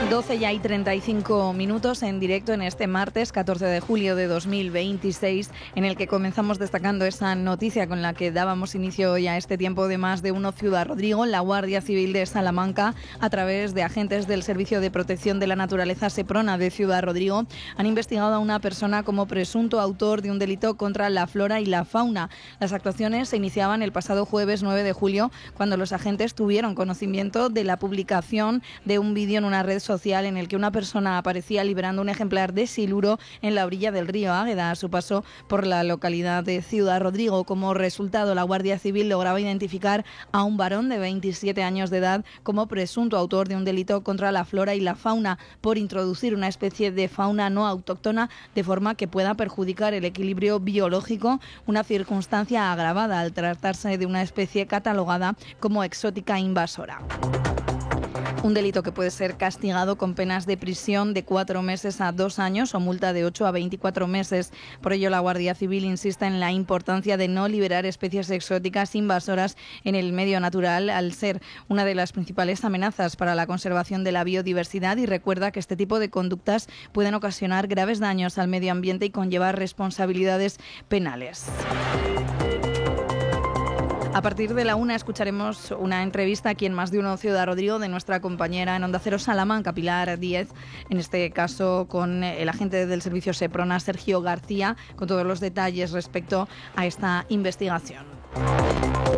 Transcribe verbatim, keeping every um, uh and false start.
doce ya y treinta y cinco minutos en directo en este martes catorce de julio de dos mil veintiséis, en el que comenzamos destacando esa noticia con la que dábamos inicio hoy a este tiempo de Más de Uno Ciudad Rodrigo. La Guardia Civil de Salamanca, a través de agentes del Servicio de Protección de la Naturaleza Seprona de Ciudad Rodrigo, han investigado a una persona como presunto autor de un delito contra la flora y la fauna. Las actuaciones se iniciaban el pasado jueves nueve de julio, cuando los agentes tuvieron conocimiento de la publicación de un vídeo en una red social en el que una persona aparecía liberando un ejemplar de siluro en la orilla del río Águeda, a su paso por la localidad de Ciudad Rodrigo. Como resultado, la Guardia Civil lograba identificar a un varón de veintisiete años de edad como presunto autor de un delito contra la flora y la fauna por introducir una especie de fauna no autóctona de forma que pueda perjudicar el equilibrio biológico, una circunstancia agravada al tratarse de una especie catalogada como exótica invasora. Un delito que puede ser castigado con penas de prisión de cuatro meses a dos años o multa de ocho a veinticuatro meses. Por ello, la Guardia Civil insiste en la importancia de no liberar especies exóticas invasoras en el medio natural, al ser una de las principales amenazas para la conservación de la biodiversidad, y recuerda que este tipo de conductas pueden ocasionar graves daños al medio ambiente y conllevar responsabilidades penales. A partir de la una escucharemos una entrevista aquí en Más de Uno Ciudad Rodrigo de nuestra compañera en Onda Cero Salamanca, Pilar Díez, en este caso con el agente del servicio Seprona, Sergio García, con todos los detalles respecto a esta investigación.